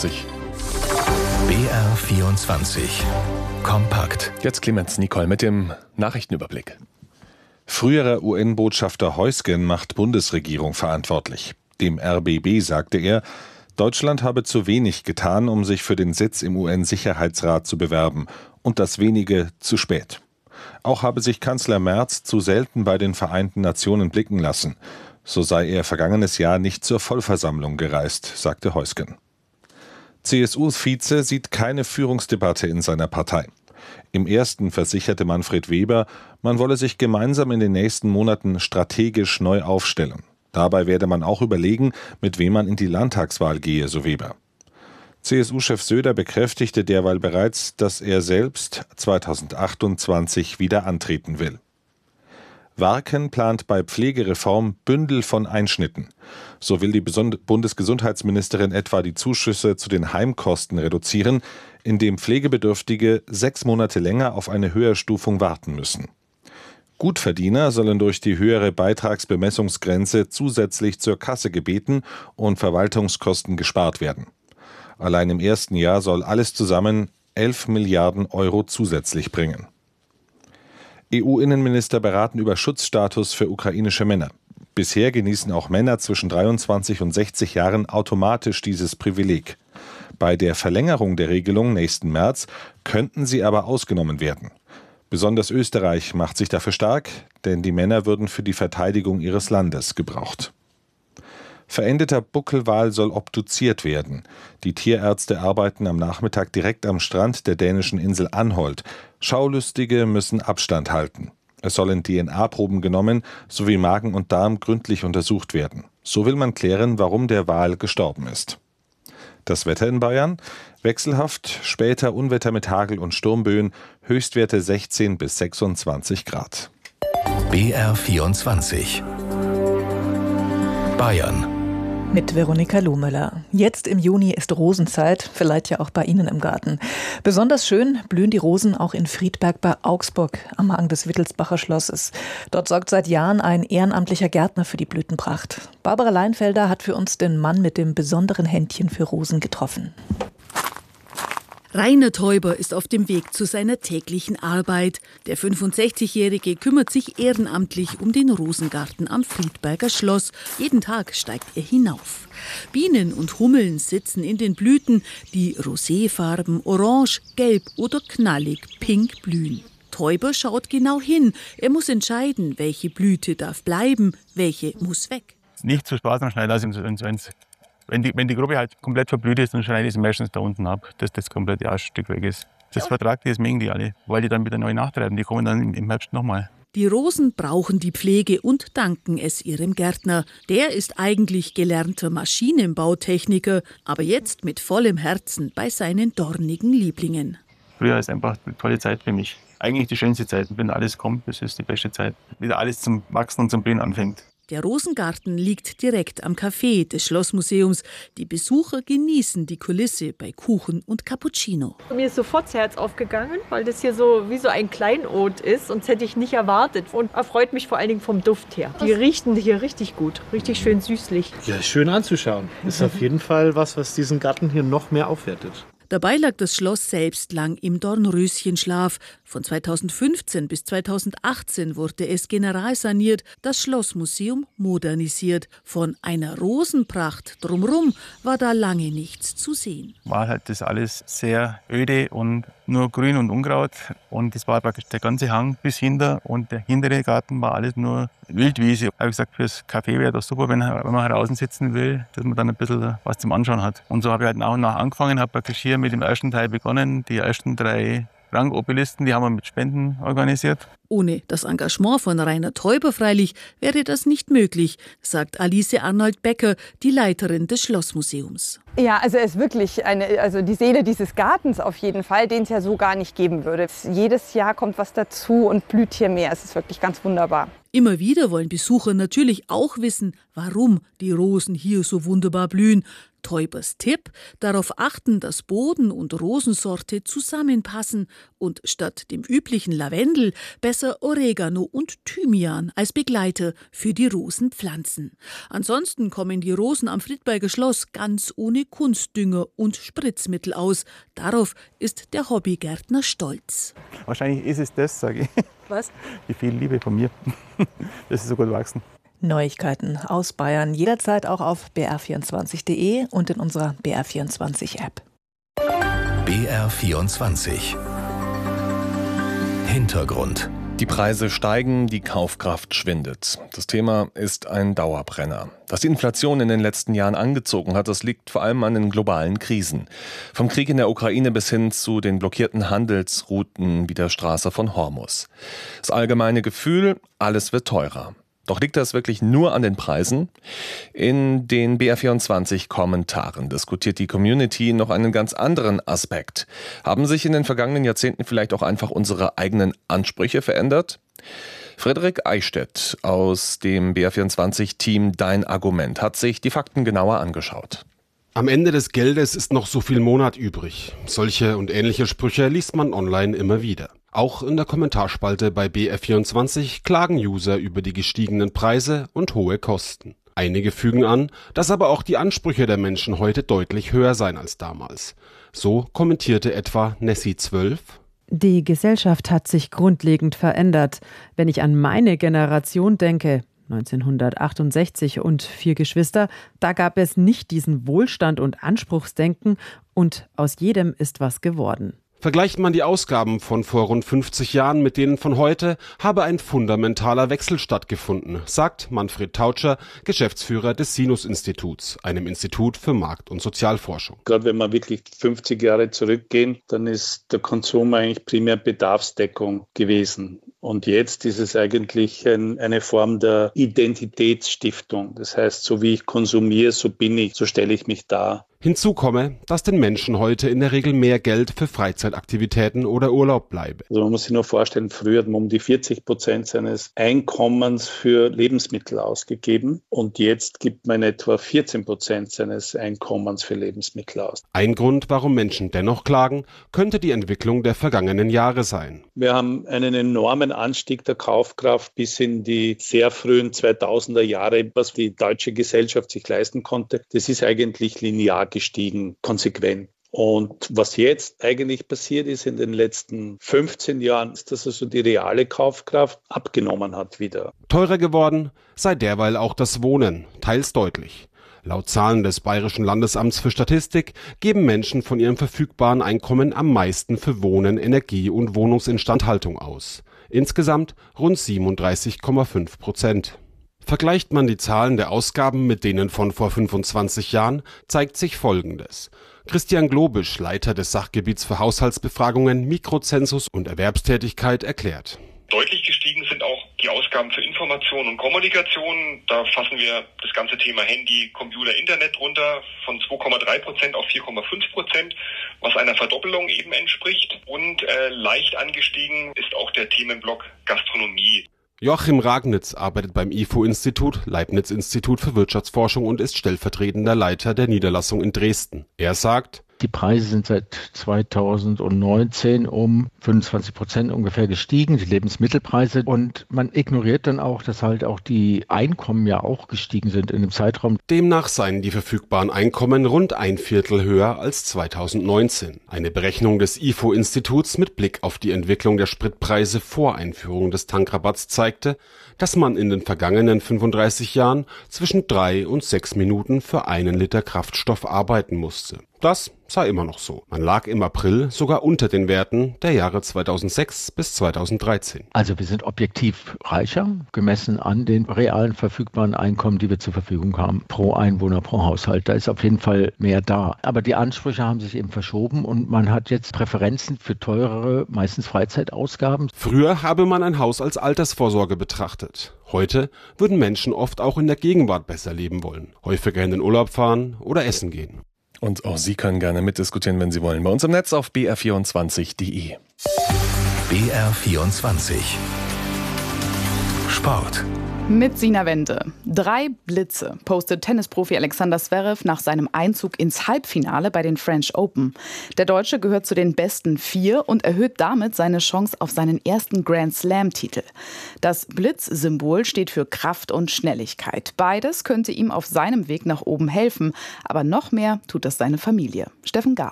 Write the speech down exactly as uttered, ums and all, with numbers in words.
vierundzwanzig. B R vierundzwanzig. Kompakt. Jetzt Clemens Nicole mit dem Nachrichtenüberblick. Früherer U N-Botschafter Heusgen macht Bundesregierung verantwortlich. Dem R B B sagte er, Deutschland habe zu wenig getan, um sich für den Sitz im U N-Sicherheitsrat zu bewerben. Und das Wenige zu spät. Auch habe sich Kanzler Merz zu selten bei den Vereinten Nationen blicken lassen. So sei er vergangenes Jahr nicht zur Vollversammlung gereist, sagte Heusgen. C S U-Vize sieht keine Führungsdebatte in seiner Partei. Im ersten versicherte Manfred Weber, man wolle sich gemeinsam in den nächsten Monaten strategisch neu aufstellen. Dabei werde man auch überlegen, mit wem man in die Landtagswahl gehe, so Weber. C S U-Chef Söder bekräftigte derweil bereits, dass er selbst zweitausendachtundzwanzig wieder antreten will. Warken plant bei Pflegereform Bündel von Einschnitten. So will die Bundesgesundheitsministerin etwa die Zuschüsse zu den Heimkosten reduzieren, indem Pflegebedürftige sechs Monate länger auf eine Höherstufung warten müssen. Gutverdiener sollen durch die höhere Beitragsbemessungsgrenze zusätzlich zur Kasse gebeten und Verwaltungskosten gespart werden. Allein im ersten Jahr soll alles zusammen elf Milliarden Euro zusätzlich bringen. E U-Innenminister beraten über Schutzstatus für ukrainische Männer. Bisher genießen auch Männer zwischen dreiundzwanzig und sechzig Jahren automatisch dieses Privileg. Bei der Verlängerung der Regelung nächsten März könnten sie aber ausgenommen werden. Besonders Österreich macht sich dafür stark, denn die Männer würden für die Verteidigung ihres Landes gebraucht. Verendeter Buckelwal soll obduziert werden. Die Tierärzte arbeiten am Nachmittag direkt am Strand der dänischen Insel Anholt. Schaulustige müssen Abstand halten. Es sollen D N A-Proben genommen sowie Magen und Darm gründlich untersucht werden. So will man klären, warum der Wal gestorben ist. Das Wetter in Bayern? Wechselhaft, später Unwetter mit Hagel und Sturmböen, Höchstwerte sechzehn bis sechsundzwanzig Grad. B R vierundzwanzig. Bayern. Mit Veronika Lohmüller. Jetzt im Juni ist Rosenzeit, vielleicht ja auch bei Ihnen im Garten. Besonders schön blühen die Rosen auch in Friedberg bei Augsburg am Hang des Wittelsbacher Schlosses. Dort sorgt seit Jahren ein ehrenamtlicher Gärtner für die Blütenpracht. Barbara Leinfelder hat für uns den Mann mit dem besonderen Händchen für Rosen getroffen. Rainer Teuber ist auf dem Weg zu seiner täglichen Arbeit. Der fünfundsechzigjährige kümmert sich ehrenamtlich um den Rosengarten am Friedberger Schloss. Jeden Tag steigt er hinauf. Bienen und Hummeln sitzen in den Blüten, die roséfarben, orange, gelb oder knallig pink blühen. Teuber schaut genau hin. Er muss entscheiden, welche Blüte darf bleiben, welche muss weg. Nicht zu Spaß am Schneiders in so eins. Wenn die, wenn die Gruppe halt komplett verblüht ist, dann schneide ich sie meistens da unten ab, dass das komplette Arschstück weg ist. Das vertragt die, das mögen die alle, weil die dann wieder neu nachtreiben. Die kommen dann im Herbst nochmal. Die Rosen brauchen die Pflege und danken es ihrem Gärtner. Der ist eigentlich gelernter Maschinenbautechniker, aber jetzt mit vollem Herzen bei seinen dornigen Lieblingen. Früher ist einfach eine tolle Zeit für mich. Eigentlich die schönste Zeit. Wenn alles kommt, das ist die beste Zeit. Wieder alles zum Wachsen und zum Blühen anfängt. Der Rosengarten liegt direkt am Café des Schlossmuseums. Die Besucher genießen die Kulisse bei Kuchen und Cappuccino. Mir ist sofort das Herz aufgegangen, weil das hier so wie so ein Kleinod ist. Und das hätte ich nicht erwartet. Und erfreut mich vor allen Dingen vom Duft her. Die riechen hier richtig gut, richtig schön süßlich. Ja, schön anzuschauen. Ist auf jeden Fall was, was diesen Garten hier noch mehr aufwertet. Dabei lag das Schloss selbst lang im Dornröschenschlaf. Von zweitausendfünfzehn bis zweitausendachtzehn wurde es generalsaniert, das Schlossmuseum modernisiert. Von einer Rosenpracht drumherum war da lange nichts zu sehen. War halt das alles sehr öde und nur Grün und Unkraut. Und das war praktisch der ganze Hang bis hinter. Und der hintere Garten war alles nur Wildwiese. Ich habe gesagt, fürs Café wäre das super, wenn, wenn man draußen sitzen will, dass man dann ein bisschen was zum Anschauen hat. Und so habe ich halt nach und nach angefangen, habe praktisch hier mit dem ersten Teil begonnen. Die ersten drei Rangobelisken, die haben wir mit Spenden organisiert. Ohne das Engagement von Rainer Teuber freilich wäre das nicht möglich, sagt Alice Arnold-Becker, die Leiterin des Schlossmuseums. Ja, also er ist wirklich eine, also die Seele dieses Gartens auf jeden Fall, den es ja so gar nicht geben würde. Jedes Jahr kommt was dazu und blüht hier mehr. Es ist wirklich ganz wunderbar. Immer wieder wollen Besucher natürlich auch wissen, warum die Rosen hier so wunderbar blühen. Teubers Tipp: darauf achten, dass Boden und Rosensorte zusammenpassen und statt dem üblichen Lavendel besser Oregano und Thymian als Begleiter für die Rosen pflanzen. Ansonsten kommen die Rosen am Friedberger Schloss ganz ohne Kunstdünger und Spritzmittel aus. Darauf ist der Hobbygärtner stolz. Wahrscheinlich ist es das, sage ich. Was? Die viel Liebe von mir. Das ist so gut wachsen. Neuigkeiten aus Bayern jederzeit auch auf b r vierundzwanzig punkt d e und in unserer B R vierundzwanzig App. B R vierundzwanzig Hintergrund. Die Preise steigen, die Kaufkraft schwindet. Das Thema ist ein Dauerbrenner. Dass die Inflation in den letzten Jahren angezogen hat, das liegt vor allem an den globalen Krisen. Vom Krieg in der Ukraine bis hin zu den blockierten Handelsrouten wie der Straße von Hormuz. Das allgemeine Gefühl, alles wird teurer. Doch liegt das wirklich nur an den Preisen? In den B R vierundzwanzig Kommentaren diskutiert die Community noch einen ganz anderen Aspekt. Haben sich in den vergangenen Jahrzehnten vielleicht auch einfach unsere eigenen Ansprüche verändert? Frederik Eichstädt aus dem B R vierundzwanzig-Team Dein Argument hat sich die Fakten genauer angeschaut. Am Ende des Geldes ist noch so viel Monat übrig. Solche und ähnliche Sprüche liest man online immer wieder. Auch in der Kommentarspalte bei B R vierundzwanzig klagen User über die gestiegenen Preise und hohe Kosten. Einige fügen an, dass aber auch die Ansprüche der Menschen heute deutlich höher seien als damals. So kommentierte etwa Nessie zwölf: Die Gesellschaft hat sich grundlegend verändert. Wenn ich an meine Generation denke, neunzehnhundertachtundsechzig und vier Geschwister, da gab es nicht diesen Wohlstand und Anspruchsdenken und aus jedem ist was geworden. Vergleicht man die Ausgaben von vor rund fünfzig Jahren mit denen von heute, habe ein fundamentaler Wechsel stattgefunden, sagt Manfred Tautscher, Geschäftsführer des Sinus-Instituts, einem Institut für Markt- und Sozialforschung. Gerade wenn wir wirklich fünfzig Jahre zurückgehen, dann ist der Konsum eigentlich primär Bedarfsdeckung gewesen. Und jetzt ist es eigentlich ein, eine Form der Identitätsstiftung. Das heißt, so wie ich konsumiere, so bin ich, so stelle ich mich dar. Hinzu komme, dass den Menschen heute in der Regel mehr Geld für Freizeitaktivitäten oder Urlaub bleibe. Also man muss sich nur vorstellen, früher hat man um die vierzig Prozent seines Einkommens für Lebensmittel ausgegeben und jetzt gibt man etwa vierzehn Prozent seines Einkommens für Lebensmittel aus. Ein Grund, warum Menschen dennoch klagen, könnte die Entwicklung der vergangenen Jahre sein. Wir haben einen enormen Anstieg der Kaufkraft bis in die sehr frühen zweitausender Jahre, was die deutsche Gesellschaft sich leisten konnte. Das ist eigentlich linear gestiegen, konsequent. Und was jetzt eigentlich passiert ist in den letzten fünfzehn Jahren, ist, dass also die reale Kaufkraft abgenommen hat wieder. Teurer geworden sei derweil auch das Wohnen, teils deutlich. Laut Zahlen des Bayerischen Landesamts für Statistik geben Menschen von ihrem verfügbaren Einkommen am meisten für Wohnen, Energie und Wohnungsinstandhaltung aus. Insgesamt rund siebenunddreißig Komma fünf Prozent. Vergleicht man die Zahlen der Ausgaben mit denen von vor fünfundzwanzig Jahren, zeigt sich Folgendes. Christian Globisch, Leiter des Sachgebiets für Haushaltsbefragungen, Mikrozensus und Erwerbstätigkeit, erklärt. Deutlich gestiegen sind auch die Ausgaben für Information und Kommunikation. Da fassen wir das ganze Thema Handy, Computer, Internet runter von zwei Komma drei Prozent auf vier Komma fünf Prozent, was einer Verdoppelung eben entspricht. Und äh, leicht angestiegen ist auch der Themenblock Gastronomie. Joachim Ragnitz arbeitet beim I F O-Institut, Leibniz-Institut für Wirtschaftsforschung und ist stellvertretender Leiter der Niederlassung in Dresden. Er sagt: Die Preise sind seit zweitausendneunzehn um fünfundzwanzig Prozent ungefähr gestiegen, die Lebensmittelpreise. Und man ignoriert dann auch, dass halt auch die Einkommen ja auch gestiegen sind in dem Zeitraum. Demnach seien die verfügbaren Einkommen rund ein Viertel höher als zweitausendneunzehn. Eine Berechnung des I F O-Instituts mit Blick auf die Entwicklung der Spritpreise vor Einführung des Tankrabatts zeigte, dass man in den vergangenen fünfunddreißig Jahren zwischen drei und sechs Minuten für einen Liter Kraftstoff arbeiten musste. Das sei immer noch so. Man lag im April sogar unter den Werten der Jahre zweitausendsechs bis zweitausenddreizehn. Also wir sind objektiv reicher, gemessen an den realen verfügbaren Einkommen, die wir zur Verfügung haben, pro Einwohner, pro Haushalt. Da ist auf jeden Fall mehr da. Aber die Ansprüche haben sich eben verschoben und man hat jetzt Präferenzen für teurere, meistens Freizeitausgaben. Früher habe man ein Haus als Altersvorsorge betrachtet. Heute würden Menschen oft auch in der Gegenwart besser leben wollen, häufiger in den Urlaub fahren oder essen gehen. Und auch Sie können gerne mitdiskutieren, wenn Sie wollen, bei uns im Netz auf b r vierundzwanzig punkt d e. B R vierundzwanzig Sport. Mit Sina Wende. Drei Blitze postet Tennisprofi Alexander Zverev nach seinem Einzug ins Halbfinale bei den French Open. Der Deutsche gehört zu den besten vier und erhöht damit seine Chance auf seinen ersten Grand Slam-Titel. Das Blitz-Symbol steht für Kraft und Schnelligkeit. Beides könnte ihm auf seinem Weg nach oben helfen. Aber noch mehr tut das seine Familie. Steffen Gar.